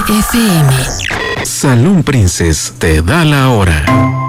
FM. Salón Princes te da la hora.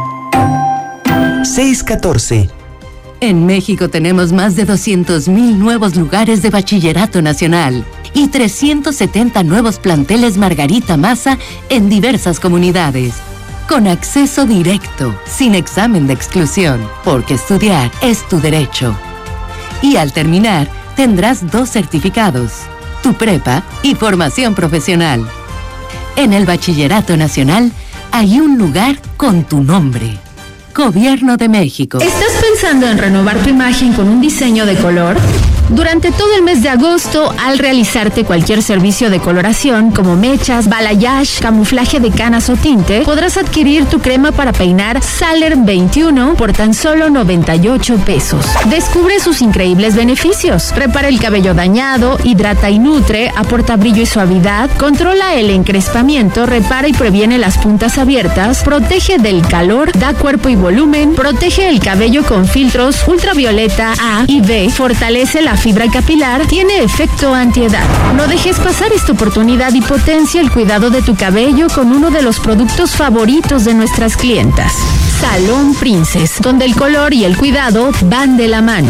6:14. En México tenemos más de 200,000 nuevos lugares de bachillerato nacional y 370 nuevos planteles Margarita Maza en diversas comunidades. Con acceso directo, sin examen de exclusión, porque estudiar es tu derecho. Y al terminar, tendrás 2 certificados, tu prepa y formación profesional. En el Bachillerato Nacional hay un lugar con tu nombre. Gobierno de México. ¿Estás pensando en renovar tu imagen con un diseño de color? Durante todo el mes de agosto, al realizarte cualquier servicio de coloración como mechas, balayage, camuflaje de canas o tinte, podrás adquirir tu crema para peinar Saler 21 por tan solo 98 pesos. Descubre sus increíbles beneficios. Repara el cabello dañado, hidrata y nutre, aporta brillo y suavidad, controla el encrespamiento, repara y previene las puntas abiertas, protege del calor, da cuerpo y volumen, protege el cabello con filtros ultravioleta A y B, fortalece la fibra capilar, tiene efecto antiedad. No dejes pasar esta oportunidad y potencia el cuidado de tu cabello con uno de los productos favoritos de nuestras clientas. Salón Princes, donde el color y el cuidado van de la mano.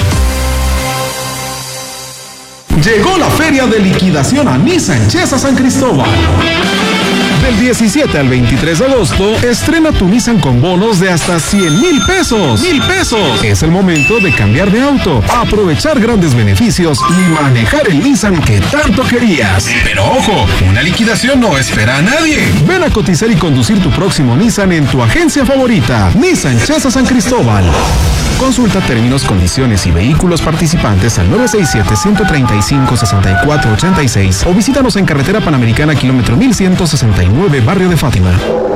Llegó la feria de liquidación a Nissan Chesa San Cristóbal. Del 17 al 23 de agosto, estrena tu Nissan con bonos de hasta 100,000 pesos. ¡1,000 pesos! Es el momento de cambiar de auto, aprovechar grandes beneficios y manejar el Nissan que tanto querías. Pero ojo, una liquidación no espera a nadie. Ven a cotizar y conducir tu próximo Nissan en tu agencia favorita, Nissan Chesa San Cristóbal. Consulta términos, condiciones y vehículos participantes al 967-135-6486 o visítanos en Carretera Panamericana, kilómetro 1169, Barrio de Fátima.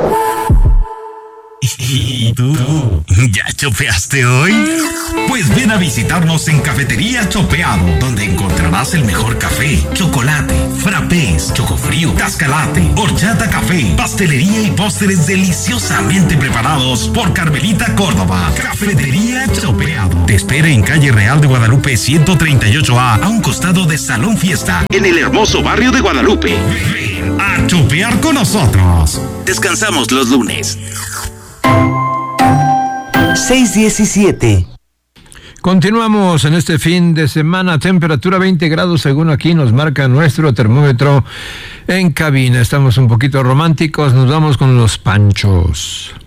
¿Y tú? ¿Ya chopeaste hoy? Pues ven a visitarnos en Cafetería Chopeado, donde encontrarás el mejor café, chocolate, frappés, chocofrío, cascalate, horchata café, pastelería y postres deliciosamente preparados por Carmelita Córdoba. Cafetería Chopeado. Te espera en Calle Real de Guadalupe 138A, a un costado de Salón Fiesta, en el hermoso barrio de Guadalupe. Ven a chopear con nosotros. Descansamos los lunes. 6:17. Continuamos en este fin de semana, temperatura 20 grados según aquí nos marca nuestro termómetro en cabina. Estamos un poquito románticos, nos vamos con los Panchos.